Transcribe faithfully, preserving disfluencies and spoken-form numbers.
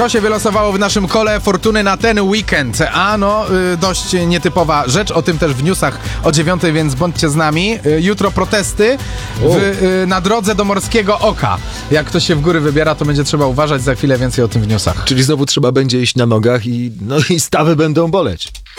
Co się wylosowało w naszym kole fortuny na ten weekend? Ano, y, dość nietypowa rzecz, o tym też w newsach o dziewiątej, więc bądźcie z nami. Y, jutro protesty w, y, na drodze do Morskiego Oka. Jak ktoś się w góry wybiera, to będzie trzeba uważać, za chwilę więcej o tym w newsach. Czyli znowu trzeba będzie iść na nogach i, no, i stawy będą boleć.